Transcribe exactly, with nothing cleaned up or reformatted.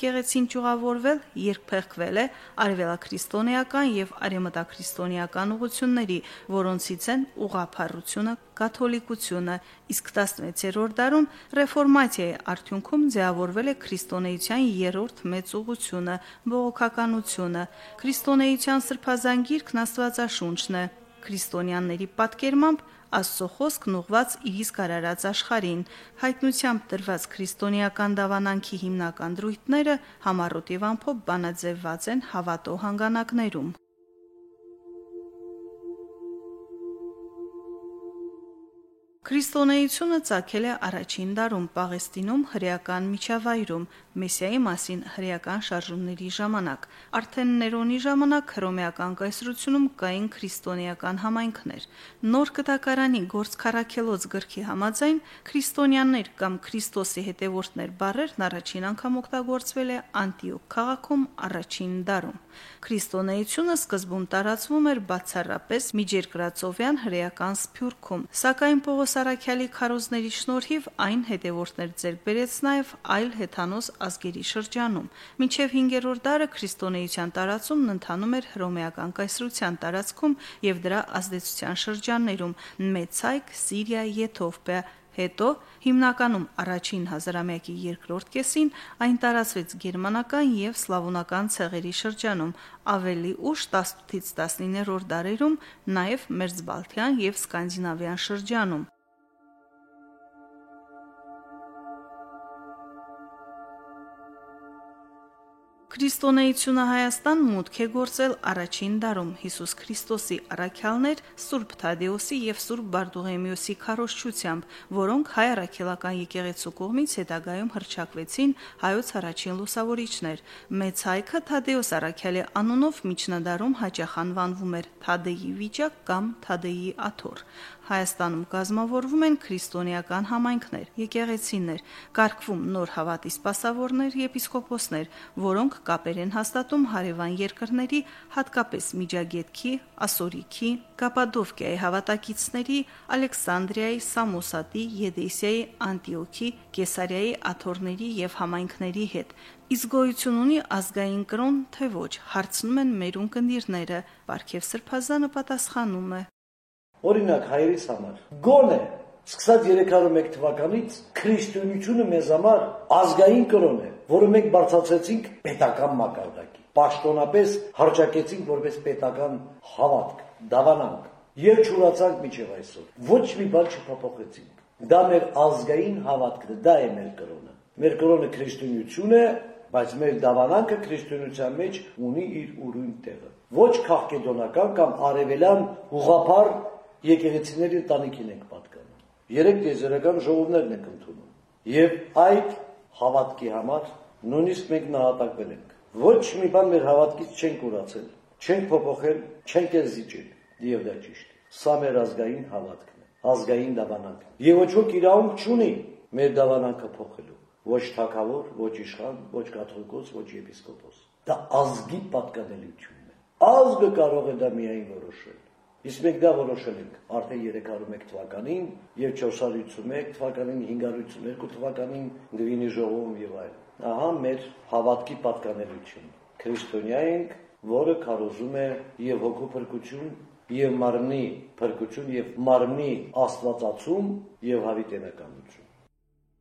եկեղեցին ճյուղավորվել, երբ փեղկվել է արևելաքրիստոնեական եւ արևմտաքրիստոնեական ուղղությունների, որոնցից են ուղղափառությունը, կաթոլիկությունը, իսկ տասնվեցերորդ դարում ռեֆորմացիայի արդյունքում ձևավորվել է քրիստոնեության երրորդ մեծ ուղղությունը՝ բողոքականությունը։ Քրիստոնեության սրբազան գիրքն Աստվածաշունչն է։ Քրիստոնյաների պատկերմամբ Աստծո խոսքն ուղված իր իսկ արարած աշխարհին։ Հայտնությամբ տրված քրիստոնեական դավանանքի հիմնական դրույթները համառոտ եւ ամփոփ բանաձևված են հավատո հանգանակներում։ Քրիստոնեությունը ծագել է առաջին դարում Պաղեստինում հրեական միջավայրում, Մեսիայի մասին հրեական շարժումների ժամանակ։ Արդեն Ներոնի ժամանակ հռոմեական կայսրությունում կային քրիստոնեական համայնքներ։ Նոր Կտակարանի Գործ Քառաքելոց գրքի համաձայն քրիստոնյաներ կամ Քրիստոսի հետևորդներ բառերն առաջին անգամ օգտագործվել է Անտիոք քաղաքում առաջին դարում։ Քրիստոնեությունը սկզբում տարածվում էր բացառապես միջերկրածովյան հրեական Սփյուռքում, սակայն Պողոս Արաքյալի քարոզների շնորհիվ այն հետևորդներ ձեռք բերեց նաև այլ հեթանոս ազգերի շրջանում։ Մինչև հինգերորդ դարը քրիստոնեության տարածումն ընթանում էր հռոմեական կայսրության տարածքում եւ դրա ազդեցության շրջաններում՝ Մեծայք, Սիրիա, Եթովպիա։ Հետո, հիմնականում առաջին հազարամյակի երկրորդ կեսին, այն տարածվեց գերմանական եւ սլավոնական ցեղերի շրջանում, ավելի ուշ տասնութից տասնիններորդ դարերում նաեւ Մերձբալթյան եւ Սկանդինավյան շրջանում։ Քրիստոնեությունը Հայաստան մուտք է գործել առաջին դարում Հիսուս Քրիստոսի առաքյալներ Սուրբ Թադեոսի եւ Սուրբ Բարդուղեմիոսի քարոզչությամբ, որոնք հայ առաքելական եկեղեցու կողմից հետագայում հռչակվեցին հայոց առաջին լուսավորիչներ։ Մեծ հայքը Թադեոս առաքյալի անունով միջնադարում հաճախ անվանվում էր Թադեի վիճակ կամ Թադեի աթոռ։ Հայաստանում կազմավորվում են քրիստոնեական համայնքներ, եկեղեցիներ, կարգվում նոր հավատի սպասավորներ, եպիսկոպոսներ, որոնք կապեր են հաստատում հարևան երկրների, հատկապես Միջագետքի, Ասորիքի, Կապադովկիայի հավատակիցների, Ալեքսանդրիայի, Սամոսատի, Եդեսիայի, Անտիոքի, Կեսարիայի աթոռների եւ համայնքների հետ։ Իսկ գոյություն ունի ազգային կրոն, թե ոչ, հարցնում են մեր ունկնդիրները։ Պարքև Սրբազանը պատասխանում է. Օրինակ հայերիս համար գոնե սկսած երեք հարյուր մեկ թվականից քրիստոնեությունը մեզ համար ազգային կրոն է, որը մենք բարձրացրեցինք պետական մակարդակի։ Պաշտոնապես հռչակեցինք որպես պետական հավատք, դավանանք եւ չուրացանք մինչեւ այսօր։ Ոչ մի բան չփոփոխեցինք։ Դա մեր ազգային հավատքն է, դա է մեր կրոնը։ Մեր կրոնը քրիստոնեություն է, բայց մեր դավանանքը քրիստոնեության մեջ ունի իր ուրույն տեղը։ Ոչ քաղկեդոնական կամ արևելյան ուղղափառ եկեղեցիների ընտանիքին ենք պատկանում։ Երեք տիեզերական ժողովներն ենք ընդունում։ Եվ այդ հավատքի համար նույնիսկ մենք նահատակվել ենք։ Ոչ մի բան մեր հավատքից չենք ուրացել, չենք փոփոխել, չենք էլ զիջել։ Եվ դա ճիշտ է։ Սա մեր ազգային հավատքն է, ազգային դավանանքն։ Եվ ոչ ոք իրավունք չունի մեր դավանանքը փոխելու։ Ոչ թագավոր, ոչ իշխան, ոչ կաթողիկոս, ոչ եպիսկոպոս։ Դա ազգի պատկանելիությունն է։ Ազգը կարող է դա միայն որոշել։ Իսկ մենք դա որոշել ենք արդեն երեք հարյուր մեկ թվականին եւ չորս հարյուր ութսունմեկ թվականին, հինգ հարյուր ութսուներկու թվականին Դվինի ժողովում եւ այլն։ Ահա մեր հավատքի պատկանելությունը։ Քրիստոնյա ենք, որը քարոզում է եւ հոգու փրկություն, եւ մարմնի փրկություն, եւ մարմնի աստվածացում եւ հավիտենականություն։